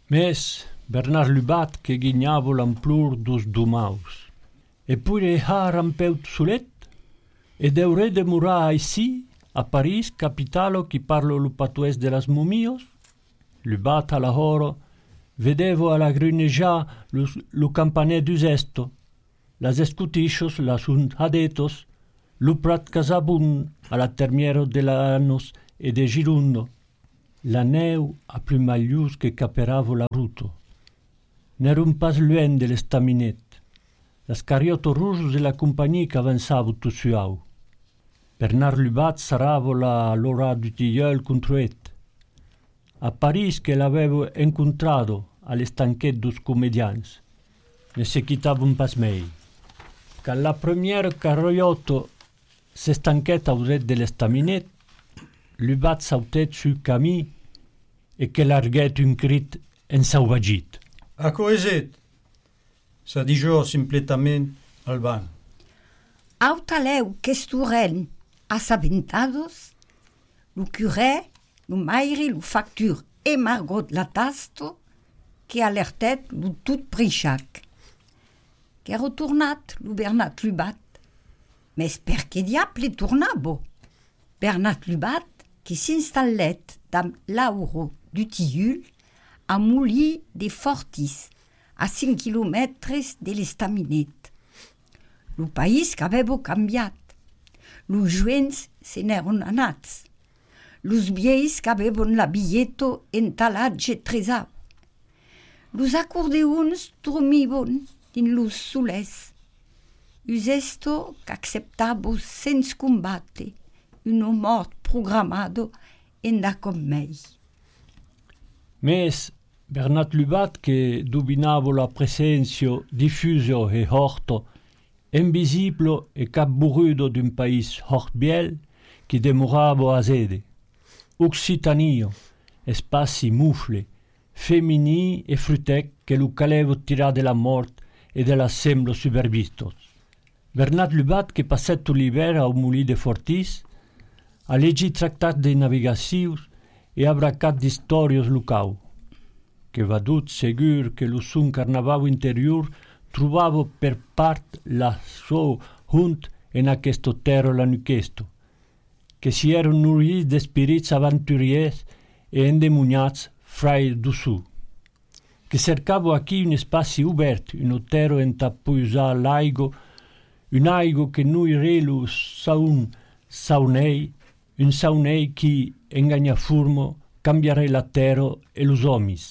Mes Bernard Lubat che ghignavo l'amplur dus dumaus. E poi reha rampeut sulet, ed eure demura ici, a Paris, capitalo chi parlo lu patues de las mumios. Lubat a lahoro, vedevo alla grunegia lu campanet dus esto, las escutishos, las sunt adetos, lu prat casabun alla termiero de la annos e de girundo. La neu a plus maglius che caperavo la ruto. N'erum pas luen de l'estaminet. Las carioto rusos de la compagnie qu'avançavo tu suau. Bernard Lubat saravo la l'ora du tilleul contruet. A Paris che l'avevo incontrato alle stanchette dos comedians. Ne se quitavon pas mei. Ca la première carioto se stanchetta auset de l'estaminet, Lubat sautet sul camí e che larguet un crit ensauvagit. A coeset, sa dijo simpletament al banc. Autaleu qu'esturen assaventados, lu curé, lu mairi, lu factur e Margot la tasto, che alertet lu tout prichac. Qu'ero tornat lu Bernat Lubat, mes per che diable tornabo? Bernat Lubat, qui s'installet dans l'auro du Tilleul, a Mouli de Fortis, a 5 kilomètres de l'estaminet. Lo país qu'avevo cambiat. Los joents se n'eron anats. Los vieis qu'avevon la billeto entalatge tresau. Los acordeons dormivon din los soles. Us esto qu'acceptavo sens combate uno mort programado en da com mei. Mes Bernat Lubat che dubinavo la presenzio diffuso e horto, invisibile e capburrudo d'un país hort biel che demoravo a sede. Occitanio, espaci mufle, femini e frutec che lu calevo tira de la mort e de la semblo supervistos. Bernat Lubat che passetto l'hiver au Moulí de Fortis, a leggi tractat de navigacius e abracat d'historios lucau, che vadut segur che lo sun carnavau interior trovavo per part la so hunt en aquesto terro lanuchesto, che si eron nuris de spirits avanturiers e endemoniats frai dussù, che cercavo aquí un spazi ubert, un terro entapuisà l'aigo, un aigo che nui relu saunei, un saunei qui, engagna furmo, cambiare la terra e los homis.